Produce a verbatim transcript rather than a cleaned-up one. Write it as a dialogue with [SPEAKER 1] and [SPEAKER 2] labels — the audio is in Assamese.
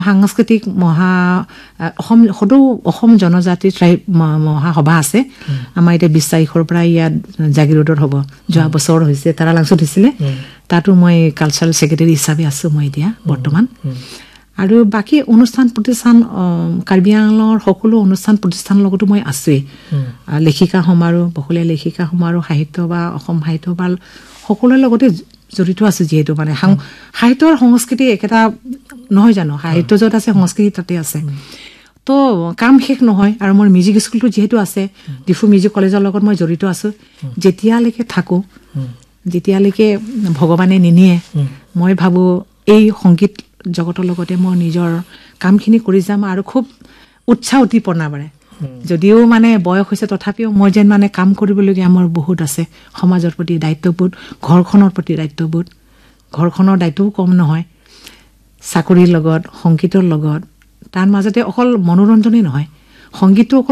[SPEAKER 1] সাংস্কৃতিক মহা অসম সদৌ অসম জনজাতি ট্ৰাইব মহাসভা আছে আমাৰ এতিয়া বিশ তাৰিখৰ পৰা ইয়াত জাগিৰোডত হ'ব যোৱা বছৰ হৈছে তাৰালাংচত হৈছিলে তাতো মই কালচাৰেল ছেক্ৰেটাৰী হিচাপে আছোঁ মই এতিয়া বৰ্তমান আৰু বাকী অনুষ্ঠান প্ৰতিষ্ঠান কাৰ্বি আংলঙৰ সকলো অনুষ্ঠান প্ৰতিষ্ঠানৰ লগতো মই আছোঁৱেই লেখিকা সমাৰোহ বহলীয়া লেখিকা সমাৰোহ সাহিত্য বা অসম সাহিত্য বা সকলোৰে লগতে জড়িত আছোঁ যিহেতু মানে সাহিত্যৰ সংস্কৃতি একেটা নহয় জানো সাহিত্য য'ত আছে সংস্কৃতি তাতে আছে তো কাম শেষ নহয় আৰু মোৰ মিউজিক স্কুলটো যিহেতু আছে ডিফু মিউজিক কলেজৰ লগত মই জড়িত আছোঁ যেতিয়ালৈকে থাকোঁ যেতিয়ালৈকে ভগৱানে নিনিয়ে মই ভাবোঁ এই সংগীত জগতৰ লগতে মই নিজৰ কামখিনি কৰি যাম আৰু খুব উৎসাহ উদ্দীপনাৰে যদিও মানে বয়স হৈছে তথাপিও মই যেন মানে কাম কৰিবলগীয়া মোৰ বহুত আছে সমাজৰ প্ৰতি দায়িত্ববোধ ঘৰখনৰ প্ৰতি দায়িত্ববোধ ঘৰখনৰ দায়িত্বও কম নহয় চাকৰিৰ লগত সংগীতৰ লগত তাৰ মাজতে অকল মনোৰঞ্জনেই নহয় সংগীতটো অকল